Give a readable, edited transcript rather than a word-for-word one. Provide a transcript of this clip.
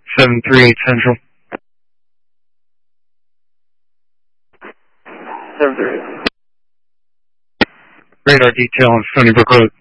738 Central. 738. Radar detail on Stony Brook Road.